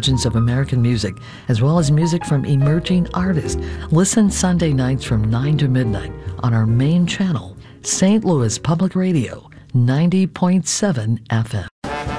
legends of American music, as well as music from emerging artists. Listen Sunday nights from 9 to midnight on our main channel, St. Louis Public Radio, 90.7 FM.